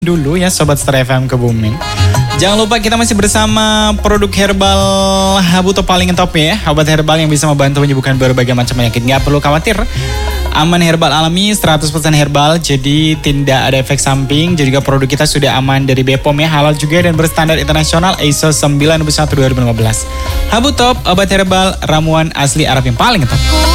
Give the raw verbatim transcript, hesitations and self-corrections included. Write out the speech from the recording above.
Dulu ya Sobat Star F M Kebumen. Jangan lupa kita masih bersama produk herbal Habu Top paling top ya. Obat herbal yang bisa membantu menyembuhkan berbagai macam penyakit. Gak perlu khawatir. Aman herbal alami, seratus persen herbal. Jadi tidak ada efek samping. Jadi juga produk kita sudah aman dari B P O M ya. Halal juga dan berstandar internasional I S O sembilan satu dua ribu lima belas. Habu Top, obat herbal ramuan asli Arab yang paling top.